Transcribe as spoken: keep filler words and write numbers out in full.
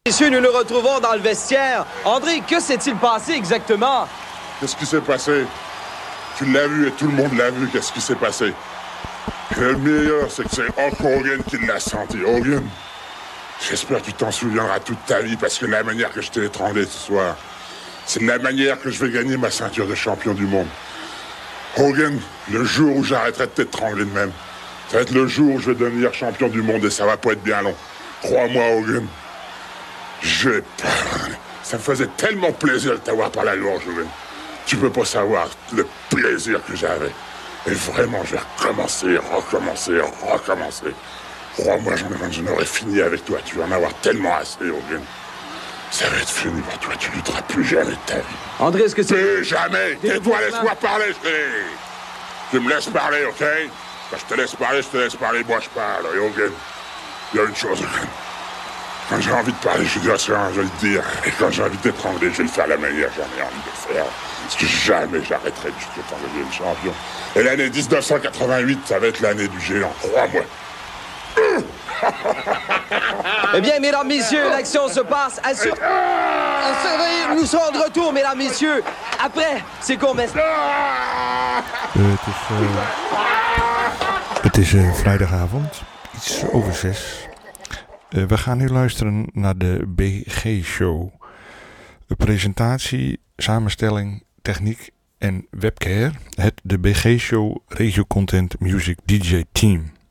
Messieurs, nous nous retrouvons dans le vestiaire. André, que s'est-il passé exactement? Qu'est-ce qui s'est passé? Tu l'as vu et tout le monde l'a vu. Qu'est-ce qui s'est passé? Le meilleur, c'est que c'est Hulk Hogan qui l'a senti. Hogan, j'espère que tu t'en souviendras toute ta vie parce que la manière que je t'ai étranglé ce soir, c'est de la manière que je vais gagner ma ceinture de champion du monde. Hogan, le jour où j'arrêterai de t'étrangler de même, ça va être le jour où je vais devenir champion du monde et ça va pas être bien long. Crois-moi, Hogan. Je... Ça me faisait tellement plaisir de t'avoir par la gorge, Hogan. Tu peux pas savoir le plaisir que j'avais. Et vraiment, je vais recommencer, recommencer, recommencer. Crois-moi, j'en aurais fini avec toi. Tu vas en avoir tellement assez, Hogan. Ça va être fini pour toi. Tu lutteras plus jamais de ta vie. André, est-ce que c'est... Plus jamais. Tais-toi, laisse-moi parler, je te dis. Tu me laisses parler, OK? Quand je te laisse parler, je te laisse parler. Moi, je parle. Et Hogan, il y a une chose, Hogan. Quand j'ai envie de parler, je dis à ça, je vais le dire. Et quand j'ai envie d'étrangler, je vais le faire de la manière que j'en ai envie de faire. Parce que jamais j'arrêterai de jusqu'à temps de devenir champion. Et l'année dix-neuf cent quatre-vingt-huit, ça va être l'année du géant, crois-moi. Eh bien, mesdames, messieurs, l'action se passe. Assure... Assurez, nous serons de retour, mesdames, messieurs. Après, c'est court, mais... Uh, het is, uh, het is uh, vrijdagavond, iets over zes. Uh, we gaan nu luisteren naar de B G-show. De presentatie, samenstelling, techniek en webcare. Het de B G-show Regio Content Music D J Team.